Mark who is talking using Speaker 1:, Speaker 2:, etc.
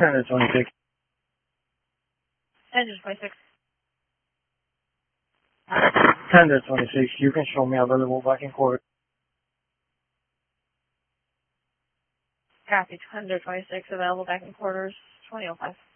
Speaker 1: 10-26.
Speaker 2: Engine 26.
Speaker 1: 10-26, you can show me available back in quarters.
Speaker 2: Copy. 10-26, available back in quarters, 2005.